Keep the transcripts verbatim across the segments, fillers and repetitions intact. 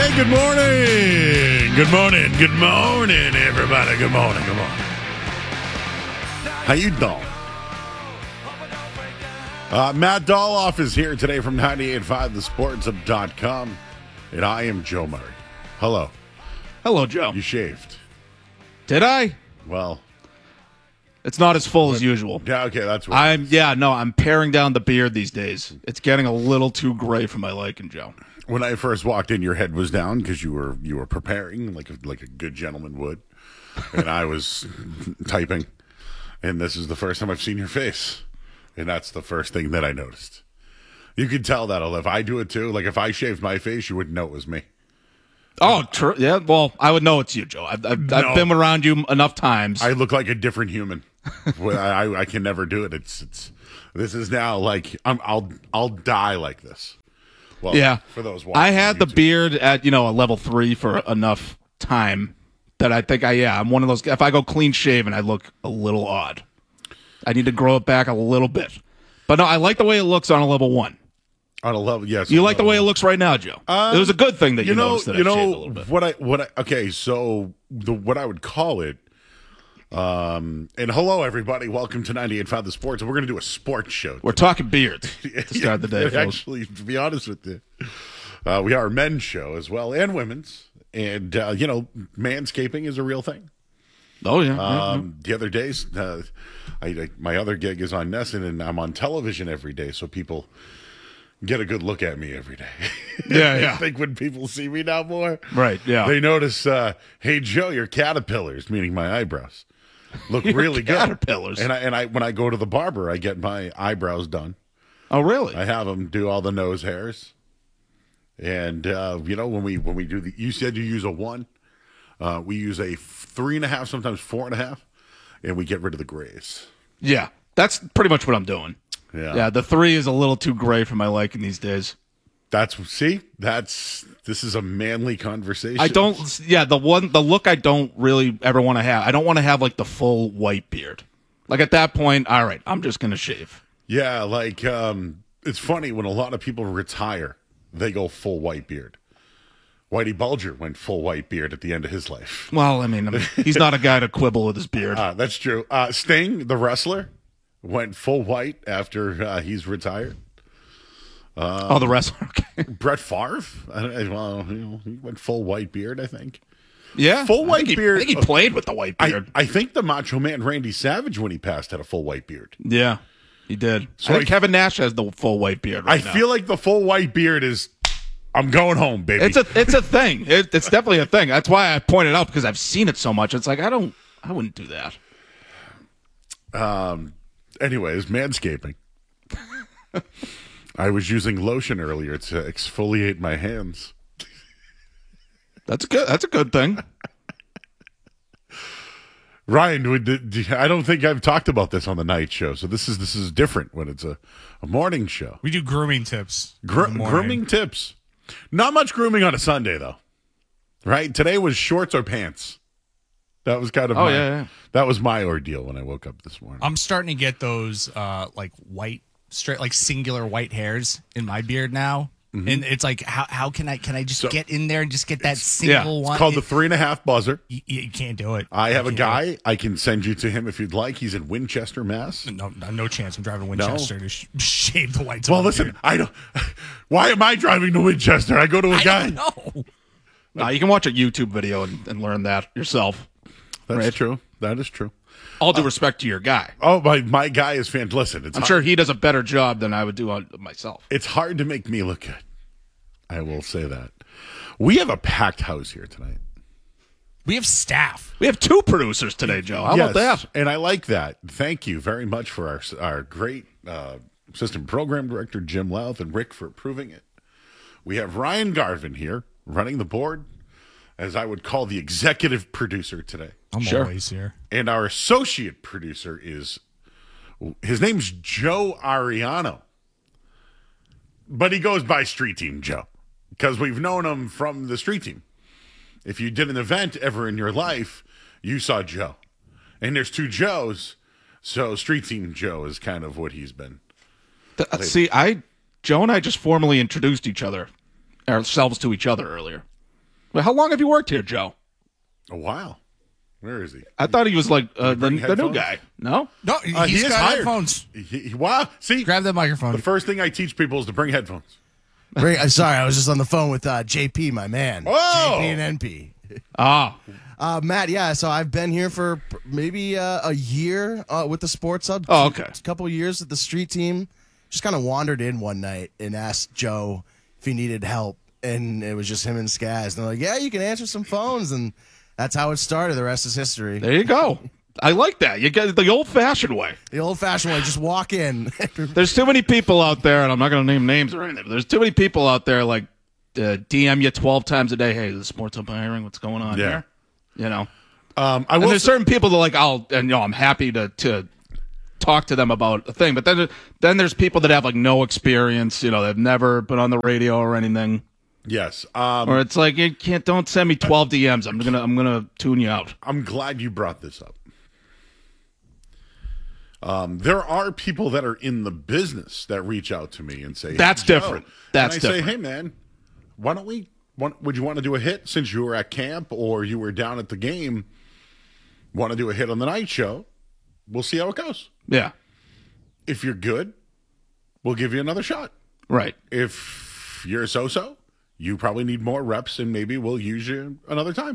right, good morning. Good morning. Good morning, everybody. Good morning. Good morning. How you doing? Uh, Matt Doloff is here today from ninety-eight point five the sports hub dot com, and I am Joe Murray. Hello. Hello, Joe. You shaved. Did I? Well. It's not as full as usual. Yeah, okay, that's what I'm, yeah, no, I'm paring down the beard these days. It's getting a little too gray for my liking, Joe. When I first walked in, your head was down because you were you were preparing like a, like a good gentleman would, and I was typing, and this is the first time I've seen your face, and that's the first thing that I noticed. You could tell that if I do it too, like if I shaved my face, you wouldn't know it was me. Oh, true. Yeah, well, I would know it's you, Joe. I've, I've, No. I've been around you enough times. I look like a different human. I, I I can never do it. It's it's this is now like I'm, I'll I'll die like this. Well, yeah, for those watching I had on the YouTube. beard at you know a level three for enough time that I think I yeah I'm one of those. If I go clean shaven, I look a little odd. I need to grow it back a little bit. But no, I like the way it looks on a level one. On a level, yes. You like the way it looks right now, Joe? Um, it was a good thing that you, you know, noticed that you I shaved a know little bit. what I what I okay. So the what I would call it. Um and hello everybody, welcome to ninety-eight point five the sports. We're going to do a sports show. We're talking beards to start the day, folks. Actually, to be honest with you, uh, we are a men's show as well and women's, and uh, you know, manscaping is a real thing. Oh yeah. Um, the other days, uh, I, I my other gig is on Nesson, and I'm on television every day, so people get a good look at me every day. Yeah, yeah. I think when people see me now more, Right, yeah. they notice, uh, hey Joe, your caterpillars, meaning my eyebrows, look really good. caterpillars. And I and I when I go to the barber, I get my eyebrows done. Oh really? I have them do all the nose hairs, and uh, you know when we when we do the, you said you use a one, uh, we use a three and a half, sometimes four and a half, and we get rid of the grays. Yeah, that's pretty much what I'm doing. Yeah, Yeah, the three is a little too gray for my liking these days. that's see, that's this is a manly conversation. I don't. Yeah, the one, the look I don't really ever want to have. I don't want to have like the full white beard. Like at that point, all right, I'm just gonna shave. Yeah, like um, it's funny when a lot of people retire, they go full white beard. Whitey Bulger went full white beard at the end of his life. Well, I mean, I mean he's not a guy to quibble with his beard. Uh, that's true. Uh, Sting, the wrestler, went full white after uh, he's retired. oh, the wrestler. Okay. Brett Favre, I don't, well, you know, he went full white beard, I think. Yeah, Full I white think he- beard. I think he played with the white I, beard. I think the Macho Man Randy Savage, when he passed, had a full white beard. yeah, he did. So I think I- Kevin Nash has the full white beard. I Right now. feel like the full white beard is, I'm going home, baby. It's a it's a thing. It, it's definitely a thing. That's why I pointed out because I've seen it so much. It's like I don't, I wouldn't do that. Um. Anyways, manscaping. I was using lotion earlier to exfoliate my hands. That's good. That's a good thing. Ryan, would, did- I don't think I've talked about this on the night show, so this is this is different when it's a, a morning show. We do grooming tips. Gr- in the morning. grooming tips. Not much grooming on a Sunday, though. Right? Today was shorts or pants. That was kind of Oh, my, yeah, yeah. That was my ordeal when I woke up this morning. I'm starting to get those uh, like white, straight, like singular white hairs in my beard now, Mm-hmm. and it's like, how how can I can I just So- get in there and just get that yeah, single it's one? called the It- three and a half buzzer. you, you can't do it. I have a You can't do guy. I can send you to him if you'd like. He's in Winchester, Mass. it. No, no, no chance. I'm driving to Winchester to sh- shave the whites. Well, off my listen, beard. I don't. Why am I driving to Winchester? I go to a I guy. don't know. No, you can watch a YouTube video and, and learn that yourself. That's Right. true. That is true. All due respect to your guy. Oh, my my guy is fantastic. Listen, it's I'm hard, sure he does a better job than I would do on myself. it's hard to make me look good. I will say that. We have a packed house here tonight. We have staff. We have two producers today, Joe. How about Yes, that? and I like that. Thank you very much for our our great uh, assistant program director Jim Louth and Rick for approving it. We have Ryan Garvin here running the board, as I would call the executive producer today. I'm Sure. always here. And our associate producer is, his name's Joe Ariano. But he goes by Street Team Joe because we've known him from the Street Team. If you did an event ever in your life, you saw Joe. And there's two Joes, so Street Team Joe is kind of what he's been. Th- See, I Joe and I just formally introduced each other, ourselves to each other earlier. Well, how long have you worked here, Joe? A while. Where is he? I thought he was like uh, the, bring the new headphones? guy. No? No, Uh, he he's is got hired. headphones. He, he- wow. See, Grab that microphone. the first thing I teach people is to bring headphones. Bring, I'm sorry, I was just on the phone with uh, J P, my man. Oh! J P and N P. Ah. Uh, Matt, yeah, so I've been here for pr- maybe uh, a year uh, with the Sports Hub. Oh, okay. A couple years with the street team. Just kind of wandered in one night and asked Joe if he needed help. And it was just him and Skaz. And they're like, yeah, you can answer some phones. And that's how it started. The rest is history. There you go. I like that. You get it the old-fashioned way. The old-fashioned way, just walk in. There's too many people out there, and I'm not going to name names or anything, but there's too many people out there like uh, D M you twelve times a day. Hey, the Sports Hub hiring, what's going on Yeah. here? You know? Um, I And will there's say- certain people that like, I'll, and you know, I'm happy to, to talk to them about a thing, but then, then there's people that have like no experience, you know, they've never been on the radio or anything. yes. Um, Or it's like, you can't, don't send me twelve D Ms. I'm going to, I'm going to tune you out. I'm glad you brought this up. Um, there are people that are in the business that reach out to me and say, That's "Hey, Joe." different. That's and I different. say, hey, man, why don't we, want, would you want to do a hit since you were at camp or you were down at the game? Want to do a hit on the night show? We'll see how it goes. Yeah. If you're good, we'll give you another shot. Right. If you're a so-so, you probably need more reps and maybe we'll use you another time.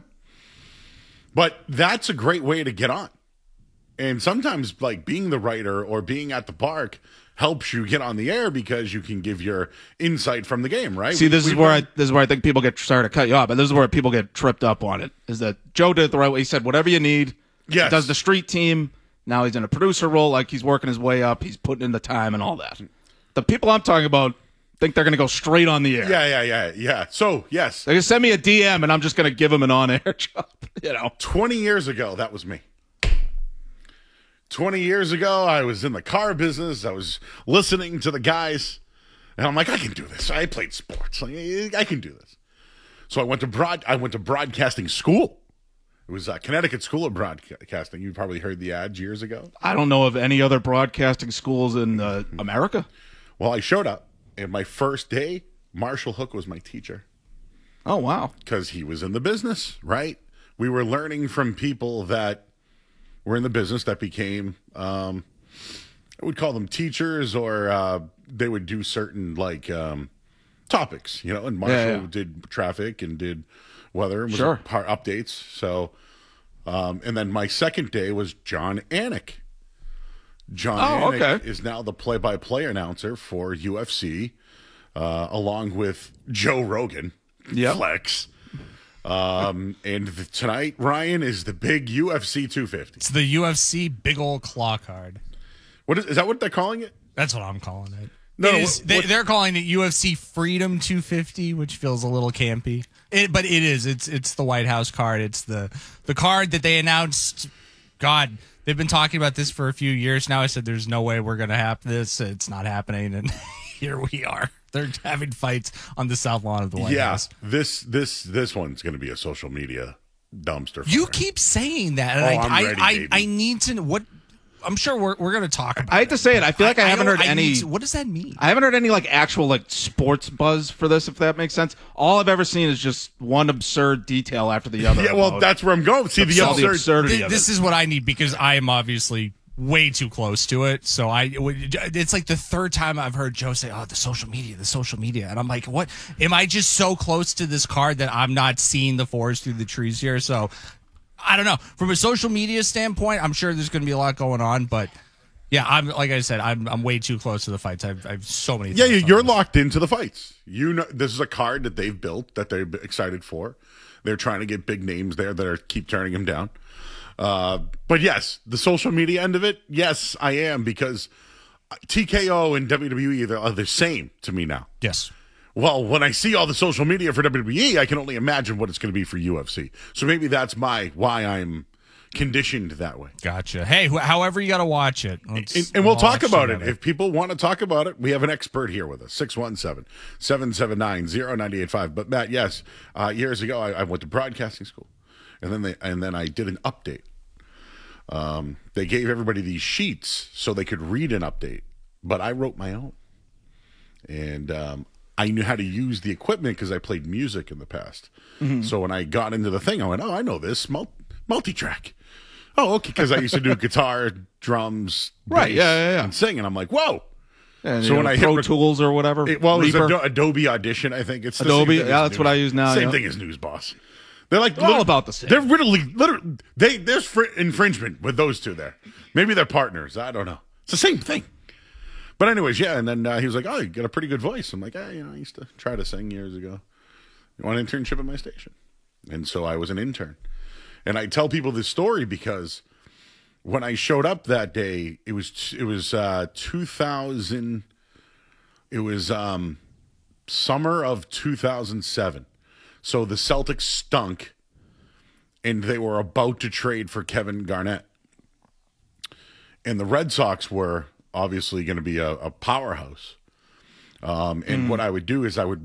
But that's a great way to get on. And sometimes like being the writer or being at the park helps you get on the air because you can give your insight from the game, right? See, this is We've where I done- this is where I think people get sorry to cut you off, but this is where people get tripped up on it. Is that Joe did it the right way? He said whatever you need. Yes. He does the street team. Now he's in a producer role, like he's working his way up. He's putting in the time and all that. The people I'm talking about think they're going to go straight on the air. Yeah, yeah, yeah, yeah. So, yes, They can send me a D M and I'm just going to give them an on-air job. You know. twenty years ago, that was me. twenty years ago, I was in the car business. I was listening to the guys, and I'm like, I can do this. I played sports. Like, I can do this. So I went to broad. I went to broadcasting school. It was uh, Connecticut School of Broadcasting. You probably heard the ads years ago. I don't know of any other broadcasting schools in uh, America. Well, I showed up, and my first day, Marshall Hook was my teacher Oh wow. because he was in the business, right? We were learning from people that were in the business that became, um, I would call them teachers, or uh, they would do certain like um, topics, you know. And Marshall Yeah, yeah. did traffic and did weather and was Sure. a part updates. So, um, and then my second day was John Anik. John Oh, Anik okay. is now the play-by-play announcer for U F C, uh, along with Joe Rogan. Yep. Flex. Um, and th- tonight, Ryan, is the big U F C two fifty. It's the U F C big old claw card. What is, is that what they're calling it? That's what I'm calling it. No, It no, is- what- they, what- they're calling it U F C Freedom two fifty, which feels a little campy. It, but it is. It's it's the White House card. It's the the card that they announced. God, they've been talking about this for a few years now. I said, "There's no way we're going to have this. It's not happening," and here we are. They're having fights on the south lawn of the White yeah, House. this this this one's going to be a social media dumpster. You fire. keep saying that, and Oh, I, I'm I, ready, I, baby. I need to know what. I'm sure we're we're going to talk about. I hate to say it. I feel like I, haven't don't- heard I any. need to- what does that mean? I haven't heard any like actual like sports buzz for this, if that makes sense. All I've ever seen is just one absurd detail after the other. Yeah, well, about that's where I'm going. See the all the absurd. absurdity Th- of this it. is what I need because I am obviously way too close to it. So I, it would- it's like the third time I've heard Joe say, "Oh, the social media, the social media," and I'm like, "What? Am I just so close to this card that I'm not seeing the forest through the trees here?" So I don't know. From a social media standpoint, I'm sure there's going to be a lot going on, but yeah, I'm like I said, I'm I'm way too close to the fights. I've, I've so many. Yeah, thoughts you- on you're this. locked into the fights. You know, this is a card that they've built that they're excited for. They're trying to get big names there that are keep turning them down. Uh, but yes, the social media end of it, yes, I am, because T K O and W W E, they're are the same to me now. Yes. Well, when I see all the social media for W W E, I can only imagine what it's going to be for U F C. So maybe that's my why I'm conditioned that way. Gotcha. Hey, wh- however you got to watch it. Let's- And, and we'll talk watch about it. together. If people want to talk about it, we have an expert here with us, six one seven, seven seven nine, zero nine eight five. But Matt, yes, uh, years ago, I, I went to broadcasting school, and then they and then I did an update. Um, they gave everybody these sheets so they could read an update, but I wrote my own. And um, I knew how to use the equipment because I played music in the past. Mm-hmm. So when I got into the thing, I went, oh, I know this Mul- multi-track. Oh, okay, because I used to do guitar, drums, Right, bass, yeah, yeah, yeah. and sing, and I'm like, whoa. And, So you when know, I hit Pro rec- Tools or whatever, It, well, it was Reaper. Ado- Adobe Audition, I think. It's the Adobe, same thing yeah, as that's what I use now, Same yeah. thing as News Boss. They're like all about the same. They're literally, literally, they there's fr- infringement with those two there. Maybe they're partners. I don't know. It's the same thing. But anyways, yeah. And then uh, he was like, "Oh, you got a pretty good voice." I'm like, "Yeah, you know, I used to try to sing years ago. You want an internship at my station?" And so I was an intern. And I tell people this story because when I showed up that day, it was it was uh, two thousand. It was um, summer of two thousand seven. So the Celtics stunk, and they were about to trade for Kevin Garnett. And the Red Sox were obviously going to be a, a powerhouse. Um, and what I would do is I would